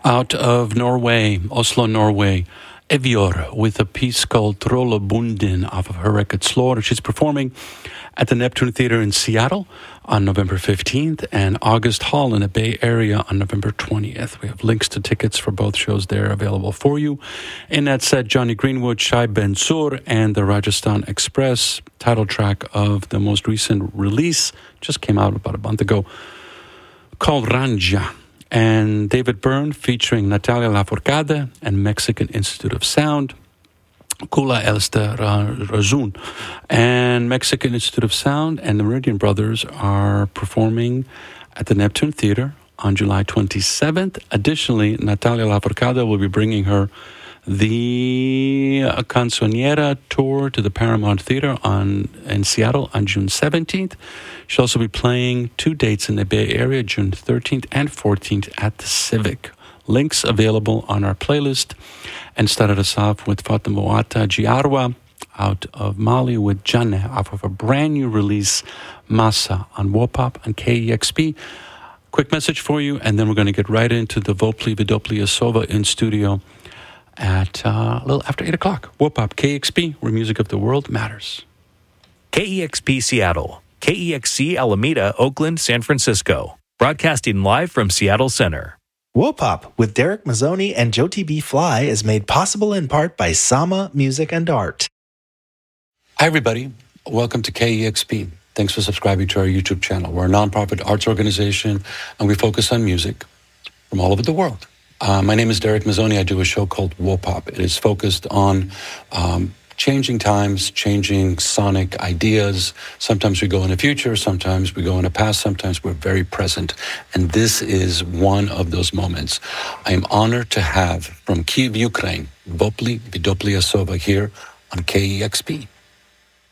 Out of Norway, Oslo, Norway, Evior with a piece called Trollebundin off of her record Slaughter. She's performing at the Neptune Theater in Seattle on November 15th and August Hall in the Bay Area on November 20th. We have links to tickets for both shows there available for you. In that set, Johnny Greenwood, Shai Ben-Sur, and the Rajasthan Express, title track of the most recent release, just came out about a month ago, called Ranja. And David Byrne featuring Natalia Lafourcade and Mexican Institute of Sound, Kula Elster Razun. And Mexican Institute of Sound and the Meridian Brothers are performing at the Neptune Theater on July 27th. Additionally, Natalia Lafourcade will be bringing her the Canzoniera tour to the Paramount Theater in Seattle on June 17th. She'll also be playing 2 dates in the Bay Area, June 13th and 14th at the Civic. Links available on our playlist. And started us off with Fatoumata Giarwa out of Mali with Janneh off of a brand new release, Massa, on Wopop and KEXP. Quick message for you, and then we're going to get right into the Vopli Vidopli Asova in studio at a little after 8 o'clock. Wopop, KEXP, where music of the world matters. KEXP Seattle, KEXC Alameda, Oakland, San Francisco. Broadcasting live from Seattle Center. Wopop with Derek Mazzoni and Jyoti B. Fly is made possible in part by Sama Music and Art. Hi, everybody. Welcome to KEXP. Thanks for subscribing to our YouTube channel. We're a nonprofit arts organization, and we focus on music from all over the world. My name is Derek Mazzoni. I do a show called Wopop. It is focused on changing times, changing sonic ideas. Sometimes we go in the future, sometimes we go in the past, sometimes we're very present. And this is one of those moments. I am honored to have from Kyiv, Ukraine, Vopli Vidopli Asova here on KEXP.